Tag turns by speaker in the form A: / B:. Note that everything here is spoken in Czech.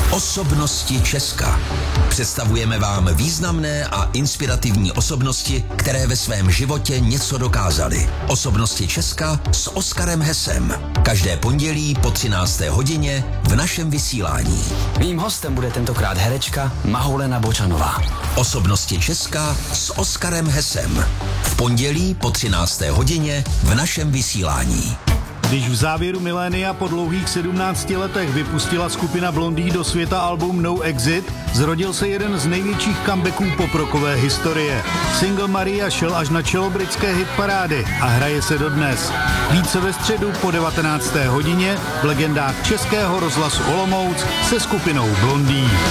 A: Osobnosti Česka. Představujeme vám významné a inspirativní osobnosti, které ve svém životě něco dokázaly. Osobnosti Česka s Oskarem Hesem. Každé pondělí po 13. hodině v našem vysílání.
B: Mým hostem bude tentokrát herečka Mahoulena Bočanová.
A: Osobnosti Česka s Oskarem Hesem. V pondělí po 13. hodině v našem vysílání.
C: Když v závěru milénia po dlouhých 17 letech vypustila skupina Blondie do světa album No Exit, zrodil se jeden z největších comebacků poprokové historie. Single Maria šel až na čelo britské hitparády a hraje se dodnes. Více ve středu po 19. hodině v legendách Českého rozhlasu Olomouc se skupinou Blondie.